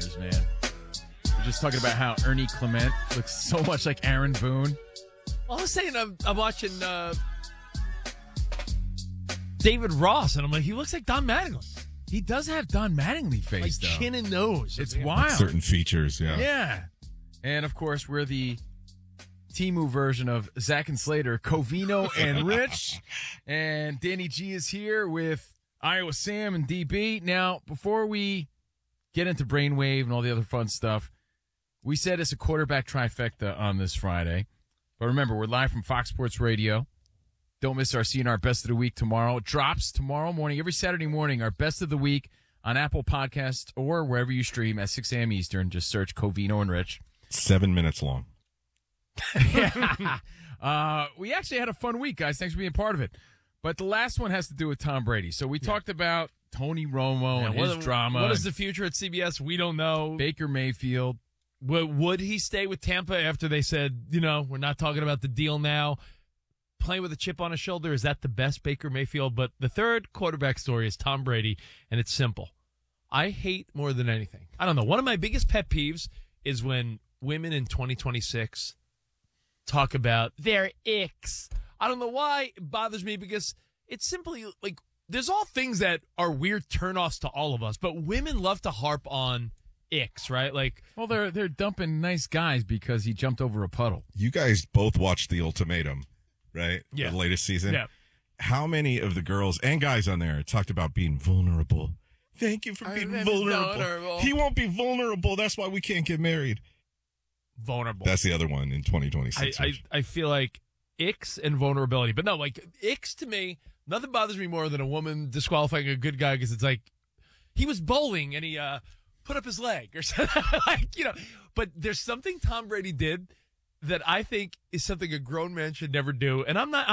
49ers, man. We're just talking about how Ernie Clement looks so much like Aaron Boone. Well, I was saying I'm watching David Ross, and I'm like, he looks like Don Mattingly. He does have Don Mattingly face, Like though. chin and nose. It's wild. Certain features, yeah. Yeah. And, of course, we're the Temu version of Zach and Slater, Covino and Rich. And Danny G is here with Iowa Sam and DB. Now, before we get into Brainwave and all the other fun stuff, we said it's a quarterback trifecta on this Friday. But remember, we're live from Fox Sports Radio. Don't miss our CNR Best of the Week tomorrow. It drops tomorrow morning, every Saturday morning, our Best of the Week on Apple Podcasts or wherever you stream at 6 a.m. Eastern. Just search Covino and Rich. 7 minutes long. We actually had a fun week, guys. Thanks for being part of it. But the last one has to do with Tom Brady. So we talked about Tony Romo and his drama. What is the future at CBS? We don't know. Baker Mayfield. Would he stay with Tampa after they said, we're not talking about the deal now? Playing with a chip on his shoulder, is that the best Baker Mayfield? But the third quarterback story is Tom Brady, and it's simple. I hate more than anything. I don't know. One of my biggest pet peeves is when women in 2026 talk about their icks. I don't know why it bothers me, because it's simply like there's all things that are weird turnoffs to all of us, but women love to harp on icks, right? Like, Well, they're dumping nice guys because he jumped over a puddle. You guys both watched The Ultimatum, right? Yeah. The latest season. Yeah. How many of the girls and guys on there talked about being vulnerable? Thank you for being vulnerable. He won't be vulnerable. That's why we can't get married. vulnerable. That's the other one in 2026. I feel like icks and vulnerability. But no, like icks to me, nothing bothers me more than a woman disqualifying a good guy because it's like he was bowling and he put up his leg or something. But there's something Tom Brady did that I think is something a grown man should never do. And I'm